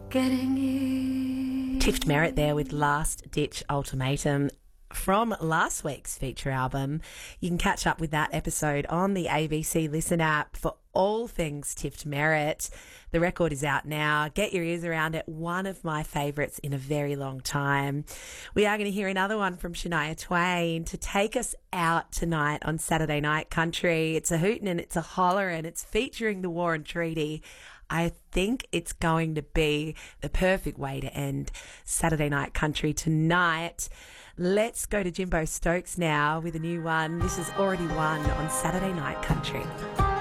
getting it. Tift Merritt there with Last Ditch Ultimatum from last week's feature album. You can catch up with that episode on the ABC Listen app for all things Tift Merritt. The record is out now. Get your ears around it. One of my favourites in a very long time. We are going to hear another one from Shania Twain to take us out tonight on Saturday Night Country. It's a hootin' and it's a hollerin'. It's featuring the War and Treaty. I think it's going to be the perfect way to end Saturday Night Country tonight. Let's go to Jimbo Stokes now with a new one. This is Already Won on Saturday Night Country.